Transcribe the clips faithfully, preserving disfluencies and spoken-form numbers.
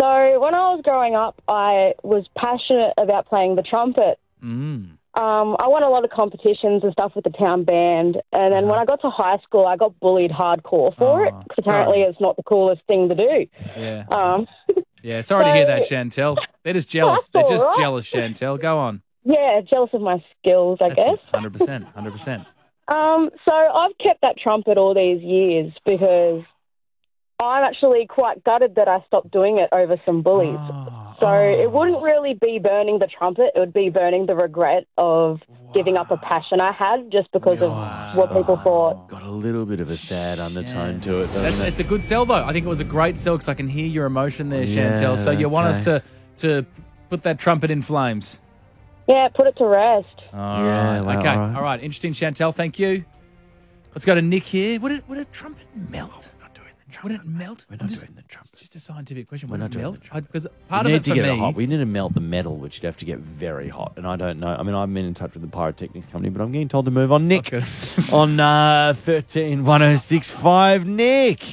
So when I was growing up, I was passionate about playing the trumpet. Mm. Um, I won a lot of competitions and stuff with the town band. And then Uh-huh. when I got to high school, I got bullied hardcore for Oh, it because apparently sorry. it's not the coolest thing to do. Yeah. Um, Yeah, sorry to hear that, so- Chantel. They're just jealous. That's They're just all right. jealous, Chantel. Go on. yeah, jealous of my skills, I That's guess. it. one hundred percent. one hundred percent. Um, so I've kept that trumpet all these years because I'm actually quite gutted that I stopped doing it over some bullies. Oh, so oh. it wouldn't really be burning the trumpet. It would be burning the regret of giving up a passion I had just because Wow. of what people thought. Got a little bit of a sad undertone to it, doesn't That's, it? it's a good sell, though. I think it was a great sell because I can hear your emotion there, Yeah, Chantel. So you want us okay. to, to put that trumpet in flames. Yeah, put it to rest. All Yeah, right. well, Okay. all right. All right. Interesting, Chantel. Thank you. Let's go to Nick here. Would it would a trumpet melt? Not doing the Would trumpet. it melt? We're I'm not just, doing the trumpet. just a scientific question. We're Would not it doing melt? the trumpet. Because part we of need it to for get me. it hot. We need to melt the metal, which would have to get very hot. And I don't know. I mean, I've been in touch with the pyrotechnics company, but I'm getting told to move on. Nick Okay. on uh, thirteen one oh six five. Nick.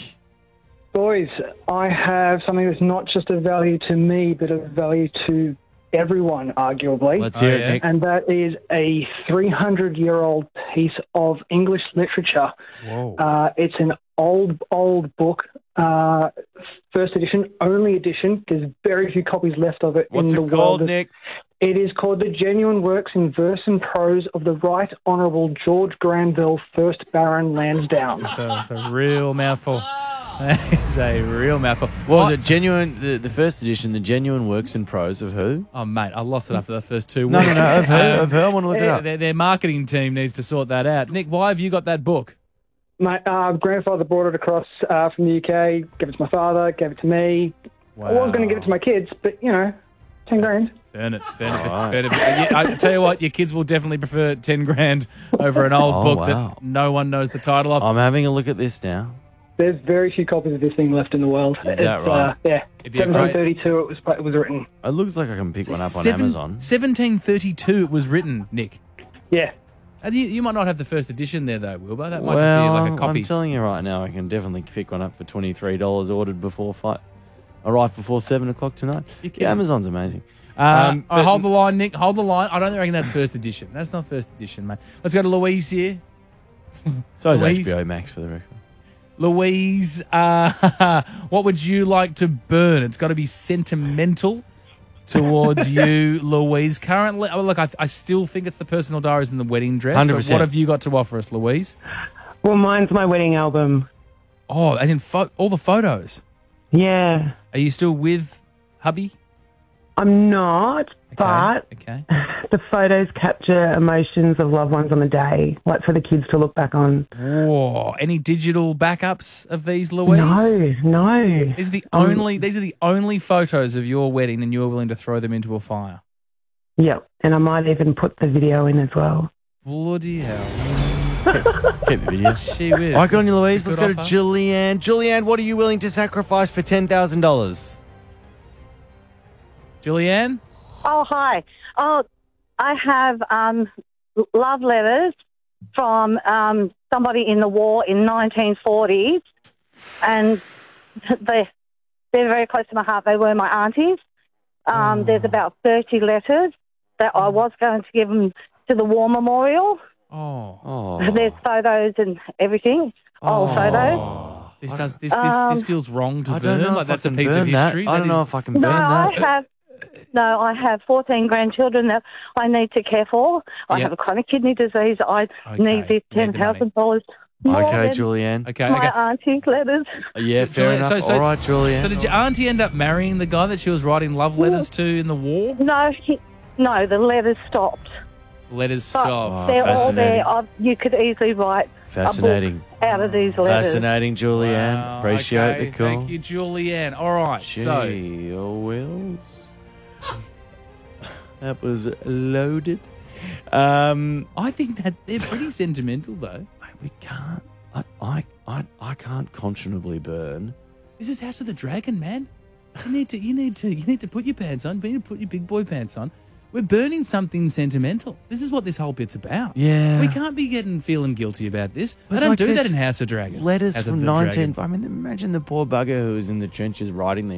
Boys, I have something that's not just of value to me, but of value to everyone, arguably. Let's Oh, hear yeah? it, Nick. And that is a three hundred year old piece of English literature. Whoa. Uh, it's an old, old book, uh, first edition, only edition. There's very few copies left of it What's in it the called, world. Nick? It is called The Genuine Works in Verse and Prose of the Right Honourable George Granville, first Baron Lansdowne. It's a, it's a real mouthful. It's a real mouthful. What was Oh, it? Genuine, the, the first edition, the genuine works in prose of who? Oh, mate, I lost it after the first two No, weeks. no, no, of her, Um, of her. I want to look it their, up. their, their marketing team needs to sort that out. Nick, why have you got that book? My uh, grandfather brought it across uh, from the U K, gave it to my father, gave it to me. I was going to give it to my kids, but, you know, ten grand. Burn it. Burn it. All right. Burn it. Yeah, I tell you what, your kids will definitely prefer ten grand over an old Oh, book wow. that no one knows the title of. I'm having a look at this now. There's very few copies of this thing left in the world. Is that right? Uh, yeah. It'd be a great- seventeen thirty-two it was, it was written. It looks like I can pick one up on Seven- Amazon. seventeen thirty-two it was written, Nick. Yeah. And you, you might not have the first edition there, though, Wilbur. That might Well, just be like a copy. I'm telling you right now, I can definitely pick one up for twenty-three dollars ordered before fight. Arrive before seven o'clock tonight. You can. Yeah, Amazon's amazing. Uh, Um, uh, but- hold the line, Nick. Hold the line. I don't reckon that's first edition. That's not first edition, mate. Let's go to Louise here. So is Louise? H B O Max for the record. Louise, uh, what would you like to burn? It's got to be sentimental towards you, Louise. Currently, oh, look, I, I still think it's the personal diaries and the wedding dress. one hundred But percent. what have you got to offer us, Louise? Well, mine's my wedding album. Oh, as in pho- all the photos. Yeah. Are you still with hubby? I'm not, but Okay. the photos capture emotions of loved ones on the day, like for the kids to look back on. Whoa. Any digital backups of these, Louise? No, no. These are the Um, only. These are the only photos of your wedding, and you're willing to throw them into a fire. Yep. And I might even put the video in as well. Bloody hell! Keep the video. She whiz. All right, go on, It's you, a Louise. good Let's go to offer. Julianne. Julianne, what are you willing to sacrifice for ten thousand dollars? Julianne. Oh, hi. Oh, I have um, love letters from um, somebody in the war in nineteen forties, and they, they're very close to my heart. They were my aunties. Um, There's about thirty letters that I was going to give them to the war memorial. Oh. Oh, There's photos and everything, old photos. This does this this, Um, this feels wrong to I don't burn. know like if I that's a can piece of burn that. history. I That don't know is- if I can No, burn I that. have. No, I have fourteen grandchildren that I need to care for. I Yeah. have a chronic kidney disease. I Okay, need this you ten need the money. thousand dollars more Okay, than Julianne. Okay. my Okay. auntie's letters. Yeah, So- fair so- enough. so- All right, Julianne. So did your auntie end up marrying the guy that she was writing love letters to in the war? No, he, no, the letters stopped. Letters But stop. Oh, they're all fascinating. there. I, you could easily write Fascinating. a book out of these letters. Fascinating, Julianne. Wow, Appreciate okay, the call. Thank you, Julianne. All right. So Gee, oh, Wills. That was loaded. Um, I think that they're pretty sentimental, though. mate, we can't. I, I, I, I can't conscionably burn. This is House of the Dragon, man. You need to, you need to, you need to put your pants on. You need to put your big boy pants on. We're burning something sentimental. This is what this whole bit's about. Yeah. We can't be getting feeling guilty about this. But I don't like do that this in House of Dragon. Letters House of from the nineteen. Dragon. I mean, imagine the poor bugger who was in the trenches writing